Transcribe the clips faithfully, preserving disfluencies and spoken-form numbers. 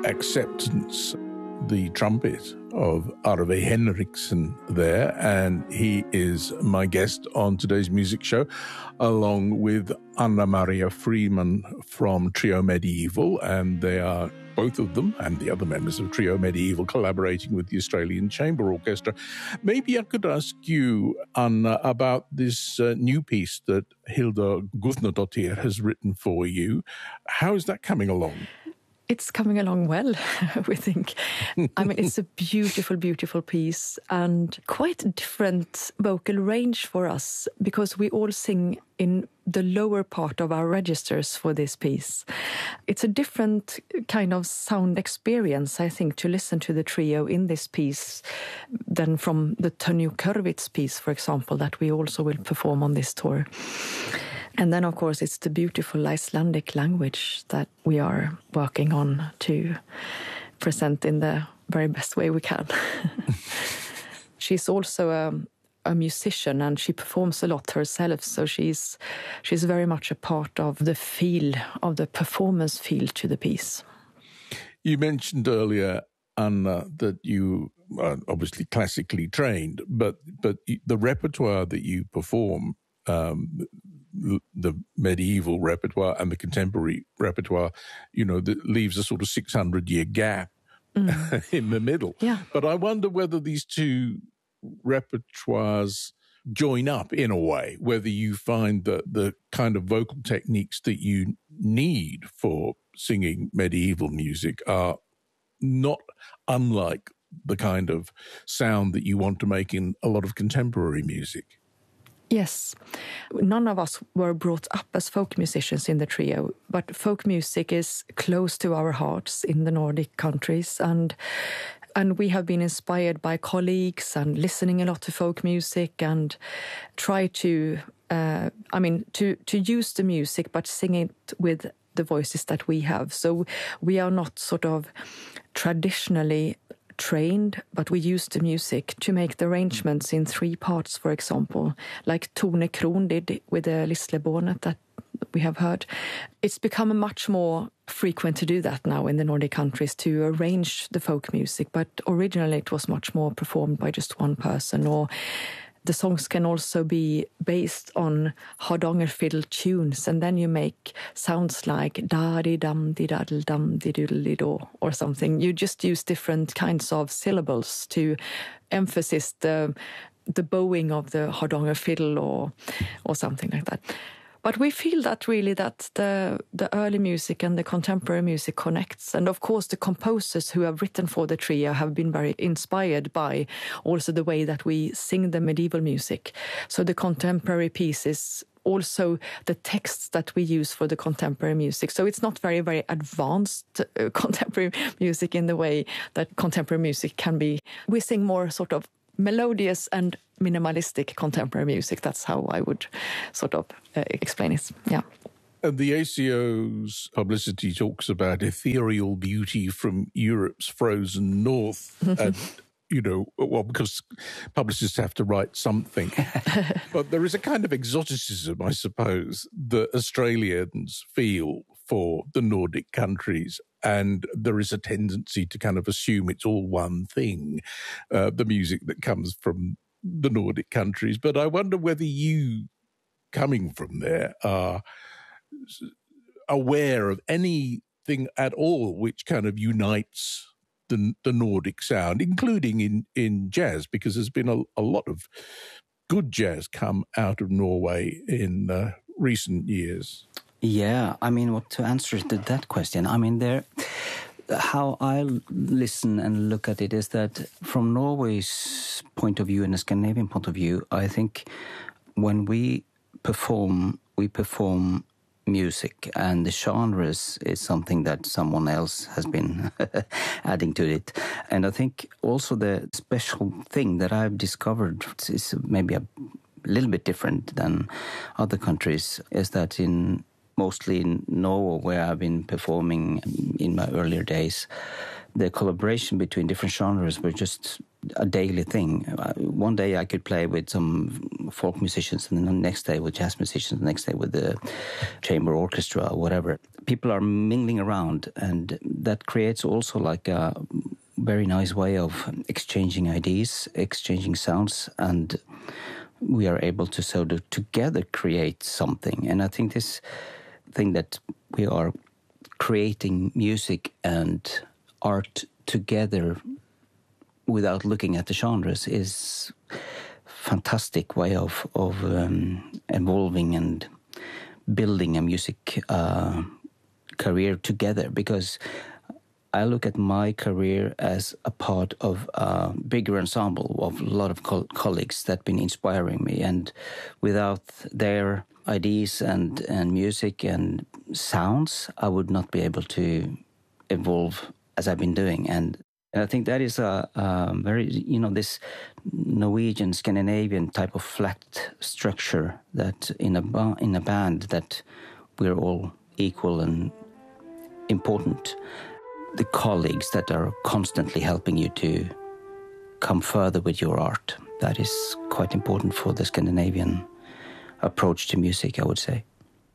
Acceptance, the trumpet of Arve Henriksen there, and he is my guest on today's music show, along with Anna Maria Freeman from Trio Medieval, and they are both of them and the other members of Trio Medieval collaborating with the Australian Chamber Orchestra. Maybe I could ask you, Anna, about this uh, new piece that Hilda Guðnadóttir has written for you. How is that coming along? It's coming along well, we think. I mean, it's a beautiful, beautiful piece and quite a different vocal range for us because we all sing in the lower part of our registers for this piece. It's a different kind of sound experience, I think, to listen to the trio in this piece than from the Tönju Körvits piece, for example, that we also will perform on this tour. And then, of course, it's the beautiful Icelandic language that we are working on to present in the very best way we can. She's also a, a musician and she performs a lot herself, so she's she's very much a part of the feel, of the performance feel to the piece. You mentioned earlier, Anna, that you are obviously classically trained, but but the repertoire that you perform, um, the medieval repertoire and the contemporary repertoire, you know, that leaves a sort of six hundred year gap mm. in the middle. Yeah. But I wonder whether these two repertoires join up in a way, whether you find that the kind of vocal techniques that you need for singing medieval music are not unlike the kind of sound that you want to make in a lot of contemporary music. Yes. None of us were brought up as folk musicians in the trio, but folk music is close to our hearts in the Nordic countries, and and we have been inspired by colleagues and listening a lot to folk music and try to, uh, I mean, to, to use the music but sing it with the voices that we have. So we are not sort of traditionally trained, but we use the music to make the arrangements in three parts, for example, like Tone Kron did with the Lislebånet that we have heard. It's become much more frequent to do that now in the Nordic countries, to arrange the folk music, but originally it was much more performed by just one person, or the songs can also be based on Hardanger fiddle tunes, and then you make sounds like da-di-dum-di-daddle-dum-di-doodle-di-do or something. You just use different kinds of syllables to emphasize the the bowing of the Hardanger fiddle or or something like that. But we feel that really that the the early music and the contemporary music connects. And of course, the composers who have written for the trio have been very inspired by also the way that we sing the medieval music. So the contemporary pieces, also the texts that we use for the contemporary music. So it's not very, very advanced uh, contemporary music in the way that contemporary music can be. We sing more sort of melodious and minimalistic contemporary music. That's how I would sort of uh, explain it. Yeah. And the A C O's publicity talks about ethereal beauty from Europe's frozen north. And, you know, well, because publicists have to write something. But there is a kind of exoticism, I suppose, that Australians feel for the Nordic countries. And there is a tendency to kind of assume it's all one thing, uh, the music that comes from the Nordic countries. But I wonder whether you, coming from there, are aware of anything at all which kind of unites the, the Nordic sound, including in, in jazz, because there's been a, a lot of good jazz come out of Norway in uh, recent years. Yeah, I mean, what to answer to that question? I mean, there, how I listen and look at it is that from Norway's point of view and the Scandinavian point of view, I think when we perform, we perform music, and the genres is something that someone else has been adding to it. And I think also the special thing that I've discovered is maybe a little bit different than other countries is that in mostly in Norway, where I've been performing in my earlier days, the collaboration between different genres were just a daily thing. Uh, one day I could play with some folk musicians, and then the next day with jazz musicians, the next day with the chamber orchestra or whatever. People are mingling around, and that creates also like a very nice way of exchanging ideas, exchanging sounds, and we are able to sort of together create something. And I think this thing that we are creating music and art together without looking at the genres is a fantastic way of, of um, evolving and building a music uh, career together, because I look at my career as a part of a bigger ensemble of a lot of co- colleagues that have been inspiring me. And without their ideas and, and music and sounds, I would not be able to evolve as I've been doing. And, and I think that is a, a very, you know, this Norwegian, Scandinavian type of flat structure that in a, ba- in a band that we're all equal and important. The colleagues that are constantly helping you to come further with your art. That is quite important for the Scandinavian approach to music, I would say.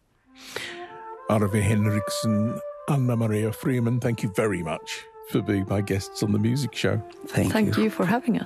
Arve Henriksen, Anna Maria Freeman, thank you very much for being my guests on The Music Show. Thank, Thank you. you for having us.